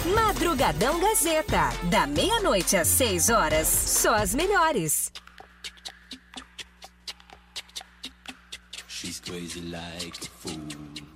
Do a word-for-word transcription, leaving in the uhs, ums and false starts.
Madrugadão Gazeta, da meia-noite às seis horas, só as melhores. She's crazy like a fool.